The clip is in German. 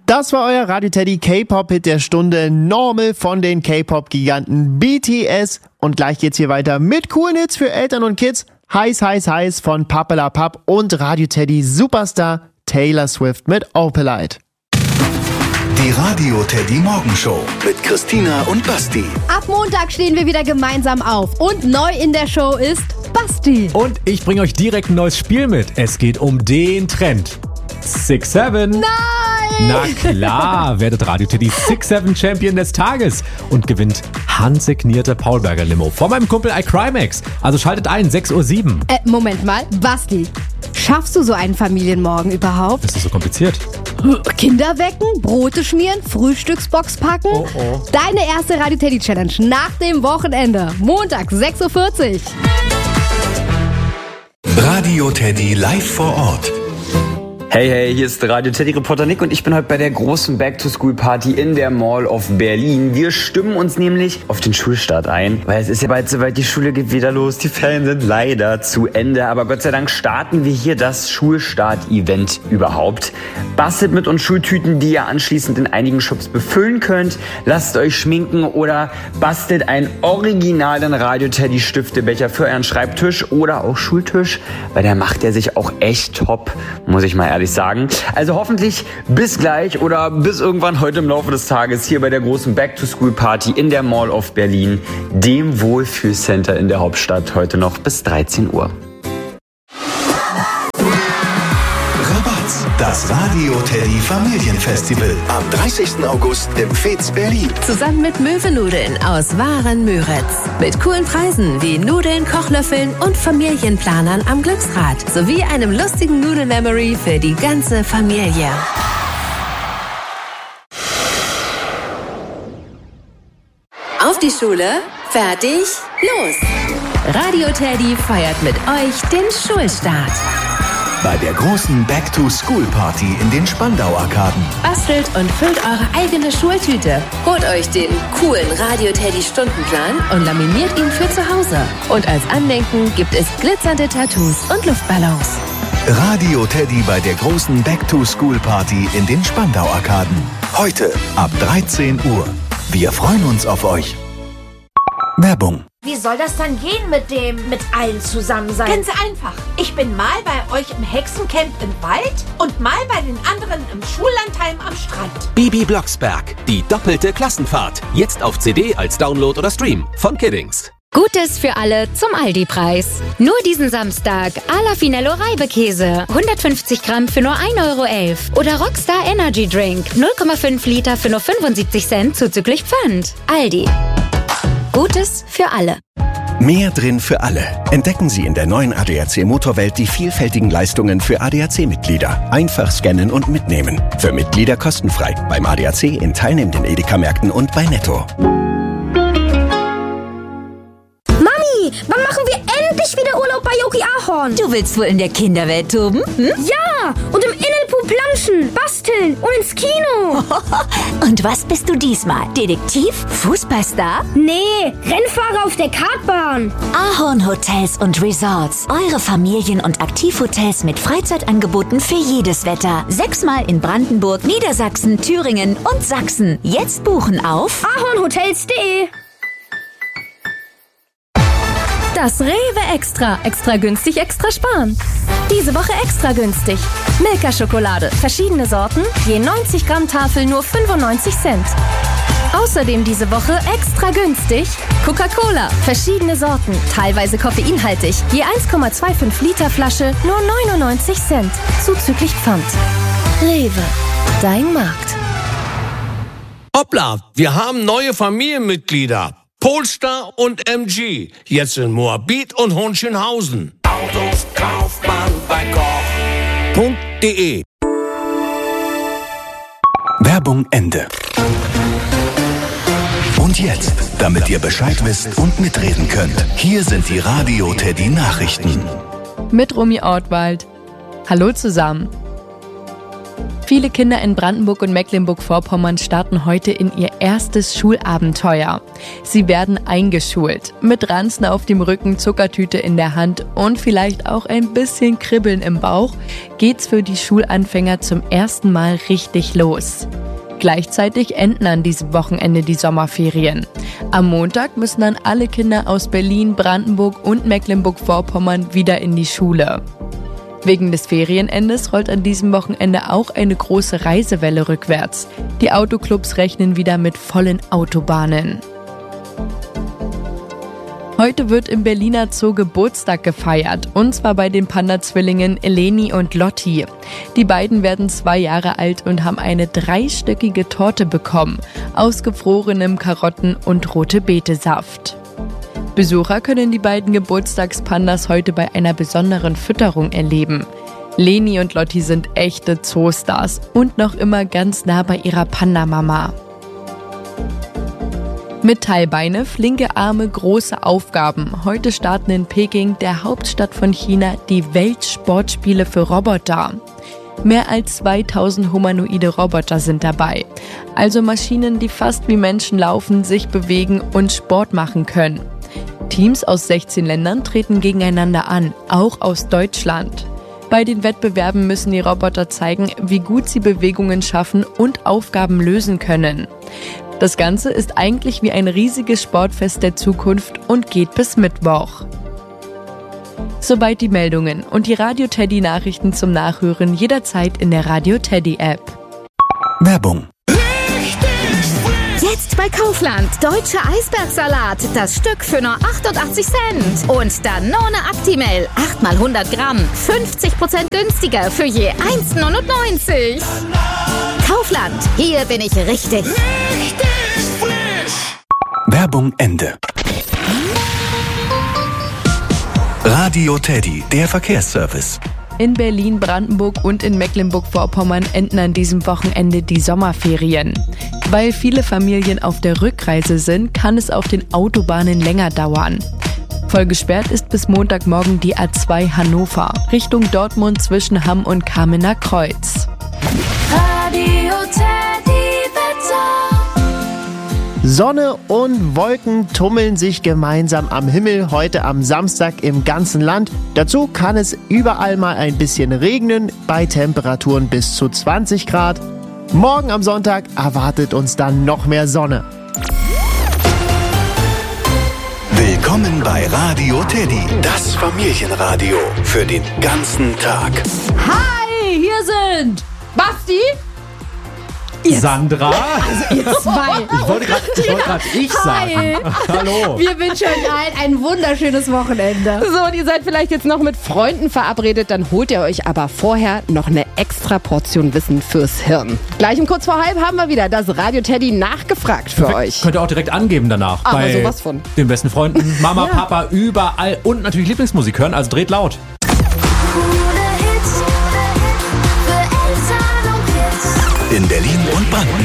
Das war euer Radio Teddy K-Pop-Hit der Stunde, Normal von den K-Pop-Giganten BTS. Und gleich geht's hier weiter mit coolen Hits für Eltern und Kids. Heiß, heiß, heiß von Papala Pap und Radio Teddy Superstar Taylor Swift mit Opalite. Die Radio Teddy Morgenshow mit Christina und Basti. Ab Montag stehen wir wieder gemeinsam auf und neu in der Show ist Basti. Und ich bringe euch direkt ein neues Spiel mit. Es geht um den Trend. 6-7. Nein! Na klar, werdet Radio Teddy 6-7 Champion des Tages und gewinnt handsignierte Paulberger Limo von meinem Kumpel iCrimex. Also schaltet ein, 6:07 Uhr. Moment mal, Basti, schaffst du so einen Familienmorgen überhaupt? Ist das so kompliziert? Kinder wecken, Brote schmieren, Frühstücksbox packen? Oh. Deine erste Radio Teddy Challenge nach dem Wochenende. Montag, 6:40 Uhr. Radio Teddy live vor Ort. Hey, hier ist Radio Teddy Reporter Nick und ich bin heute bei der großen Back-to-School-Party in der Mall of Berlin. Wir stimmen uns nämlich auf den Schulstart ein, weil es ist ja bald soweit, die Schule geht wieder los, die Ferien sind leider zu Ende, aber Gott sei Dank starten wir hier das Schulstart-Event überhaupt. Bastelt mit uns Schultüten, die ihr anschließend in einigen Shops befüllen könnt, lasst euch schminken oder bastelt einen originalen Radio Teddy Stiftebecher für euren Schreibtisch oder auch Schultisch, weil der macht ja sich auch echt top, muss ich mal ehrlich sagen. Also hoffentlich bis gleich oder bis irgendwann heute im Laufe des Tages hier bei der großen Back-to-School-Party in der Mall of Berlin, dem Wohlfühlcenter in der Hauptstadt, heute noch bis 13 Uhr. Rabatz, das Radio Teddy Familienfestival am 30. August im Fez Berlin. Zusammen mit Möwe-Nudeln aus Waren-Müritz. Mit coolen Preisen wie Nudeln, Kochlöffeln und Familienplanern am Glücksrad. Sowie einem lustigen Nudel-Memory für die ganze Familie. Auf die Schule, fertig, los! Radio Teddy feiert mit euch den Schulstart. Bei der großen Back-to-School-Party in den Spandau-Arkaden. Bastelt und füllt eure eigene Schultüte. Holt euch den coolen Radio Teddy Stundenplan und laminiert ihn für zu Hause. Und als Andenken gibt es glitzernde Tattoos und Luftballons. Radio Teddy bei der großen Back-to-School-Party in den Spandau-Arkaden. Heute ab 13 Uhr. Wir freuen uns auf euch. Werbung. Wie soll das dann gehen mit allen zusammen sein? Ganz einfach. Ich bin mal bei euch im Hexencamp im Wald und mal bei den anderen im Schullandheim am Strand. Bibi Blocksberg, die doppelte Klassenfahrt. Jetzt auf CD als Download oder Stream von Kiddings. Gutes für alle zum Aldi-Preis. Nur diesen Samstag Ala Finello Reibekäse. 150 Gramm für nur 1,11 € Oder Rockstar Energy Drink. 0,5 Liter für nur 75 Cent zuzüglich Pfand. Aldi. Gutes für alle. Mehr drin für alle. Entdecken Sie in der neuen ADAC Motorwelt die vielfältigen Leistungen für ADAC-Mitglieder. Einfach scannen und mitnehmen. Für Mitglieder kostenfrei. Beim ADAC in teilnehmenden Edeka-Märkten und bei Netto. Mami, wann machen wir endlich wieder Urlaub bei Yogi Ahorn? Du willst wohl in der Kinderwelt toben? Hm? Ja, und im Innenpool planschen, basteln und ins Kino. Und was bist du diesmal? Detektiv? Fußballstar? Nee, Rennfahrer auf der Kartbahn. Ahorn Hotels und Resorts. Eure Familien- und Aktivhotels mit Freizeitangeboten für jedes Wetter. 6-mal in Brandenburg, Niedersachsen, Thüringen und Sachsen. Jetzt buchen auf ahornhotels.de. Das Rewe Extra. Extra günstig, extra sparen. Diese Woche extra günstig. Milka-Schokolade. Verschiedene Sorten. Je 90 Gramm Tafel nur 95 Cent. Außerdem diese Woche extra günstig. Coca-Cola. Verschiedene Sorten. Teilweise koffeinhaltig. Je 1,25 Liter Flasche nur 99 Cent. Zuzüglich Pfand. Rewe. Dein Markt. Hoppla, wir haben neue Familienmitglieder. Polestar und MG. Jetzt in Moabit und Hohenschönhausen. Autos kauft man bei Koch.de. Werbung Ende. Und jetzt, damit ihr Bescheid wisst und mitreden könnt, hier sind die Radio Teddy Nachrichten. Mit Romy Ortwald. Hallo zusammen. Viele Kinder in Brandenburg und Mecklenburg-Vorpommern starten heute in ihr erstes Schulabenteuer. Sie werden eingeschult. Mit Ranzen auf dem Rücken, Zuckertüte in der Hand und vielleicht auch ein bisschen Kribbeln im Bauch geht's für die Schulanfänger zum ersten Mal richtig los. Gleichzeitig enden an diesem Wochenende die Sommerferien. Am Montag müssen dann alle Kinder aus Berlin, Brandenburg und Mecklenburg-Vorpommern wieder in die Schule. Wegen des Ferienendes rollt an diesem Wochenende auch eine große Reisewelle rückwärts. Die Autoclubs rechnen wieder mit vollen Autobahnen. Heute wird im Berliner Zoo Geburtstag gefeiert, und zwar bei den Panda-Zwillingen Eleni und Lotti. Die beiden werden 2 Jahre alt und haben eine 3-stöckige Torte bekommen, aus gefrorenem Karotten- und Rote-Beete-Saft. Besucher können die beiden Geburtstagspandas heute bei einer besonderen Fütterung erleben. Leni und Lotti sind echte Zoostars und noch immer ganz nah bei ihrer Panda-Mama. Metallbeine, flinke Arme, große Aufgaben. Heute starten in Peking, der Hauptstadt von China, die Weltsportspiele für Roboter. Mehr als 2000 humanoide Roboter sind dabei. Also Maschinen, die fast wie Menschen laufen, sich bewegen und Sport machen können. Teams aus 16 Ländern treten gegeneinander an, auch aus Deutschland. Bei den Wettbewerben müssen die Roboter zeigen, wie gut sie Bewegungen schaffen und Aufgaben lösen können. Das Ganze ist eigentlich wie ein riesiges Sportfest der Zukunft und geht bis Mittwoch. Soweit die Meldungen und die Radio Teddy Nachrichten zum Nachhören jederzeit in der Radio Teddy App. Werbung. Jetzt bei Kaufland. Deutscher Eisbergsalat. Das Stück für nur 88 Cent. Und Danone Actimel. 8 mal 100 Gramm. 50% günstiger für je 1,99. Kaufland. Hier bin ich richtig. Werbung Ende. Radio Teddy, der Verkehrsservice. In Berlin, Brandenburg und in Mecklenburg-Vorpommern enden an diesem Wochenende die Sommerferien. Weil viele Familien auf der Rückreise sind, kann es auf den Autobahnen länger dauern. Voll gesperrt ist bis Montagmorgen die A2 Hannover, Richtung Dortmund zwischen Hamm und Kamener Kreuz. Radio Teddy Wetter. Sonne und Wolken tummeln sich gemeinsam am Himmel heute am Samstag im ganzen Land. Dazu kann es überall mal ein bisschen regnen, bei Temperaturen bis zu 20 Grad. Morgen am Sonntag erwartet uns dann noch mehr Sonne. Willkommen bei Radio Teddy, das Familienradio für den ganzen Tag. Hi, hier sind Basti. Sandra? Also ihr zwei. Ich wollte gerade ich sagen. Hallo. Wir wünschen euch allen ein wunderschönes Wochenende. So, und ihr seid vielleicht jetzt noch mit Freunden verabredet, dann holt ihr euch aber vorher noch eine extra Portion Wissen fürs Hirn. Gleich um kurz vor halb haben wir wieder das Radio Teddy nachgefragt für euch. Könnt ihr auch direkt angeben danach. Aber bei sowas von. Den besten Freunden, Mama, Papa, überall und natürlich Lieblingsmusik hören, also dreht laut.